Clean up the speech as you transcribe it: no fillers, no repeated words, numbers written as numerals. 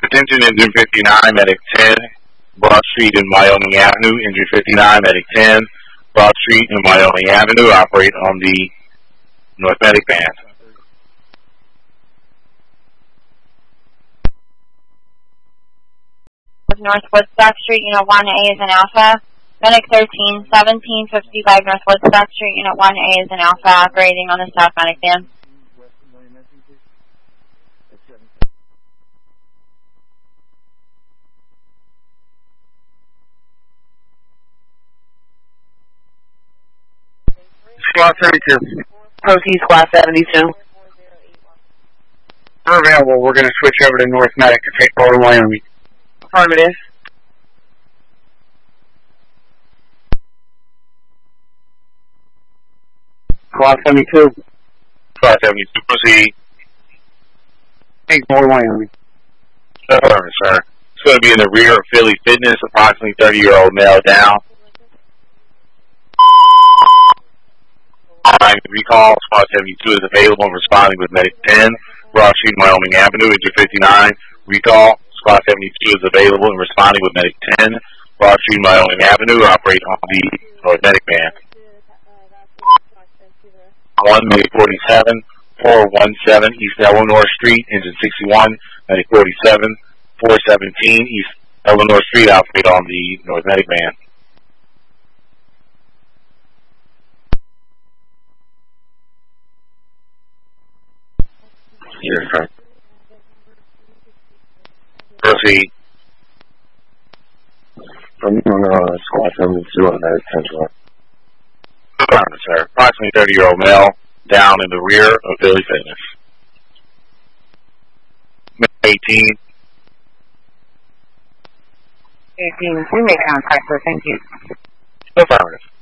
Attention, engine 59, medic 10, Broad Street and Wyoming Avenue. Engine 59, medic 10, Broad Street and Wyoming Avenue. Operate on the North Medic band. North Woodstock Street, Unit 1A is an Alpha. Medic 13, 1755 North Woodstock Street, Unit 1A is an Alpha, operating on the South Medic band. Squad 32. Proceed, Squad 72. We're available. We're going to switch over to North Medic to take Northern Wyoming. Affirmative. Squad 72. Squad 72, proceed. Take Northern Wyoming. Affirmative, sir. It's going to be in the rear of Philly Fitness, approximately 30-year-old male down. Recall, Squad 72 is available and responding with Medic 10, Broad Street, Wyoming Avenue, engine 59. Recall, Squad 72 is available and responding with Medic 10, Broad Street, Wyoming Avenue. Operate on the North Medic band. 1, Medic 47, 417 East Eleanor Street, engine 61, Medic 47, 417 East Eleanor Street. Operate on the North Medic band. Yes, sir. Proceed. From Squad 72 on that attention. Sir. Approximately 30-year-old male down in the rear of Philly Fitness. 18. 18. We make contact, sir. Thank you. Affirmative.